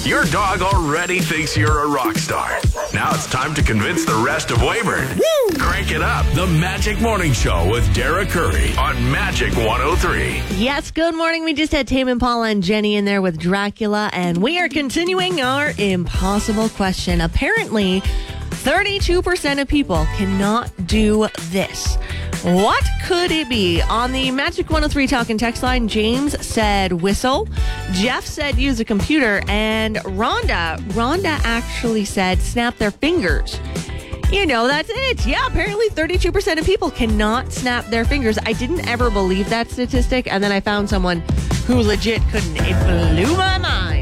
Your dog already thinks you're a rock star. Now it's time to convince the rest of Weyburn. Woo! Crank it up. The Magic Morning Show with Dara Curry on Magic 103. Yes, good morning. We just had Tame Impala and Jenny in there with Dracula, and we are continuing our impossible question. Apparently, 32% of people cannot do this. What could it be? On the Magic 103 talk and text line, James said whistle, Jeff said use a computer, and Rhonda actually said snap their fingers. You know, that's it. Yeah, apparently 32% of people cannot snap their fingers. I didn't ever believe that statistic, and then I found someone who legit couldn't. It blew my mind.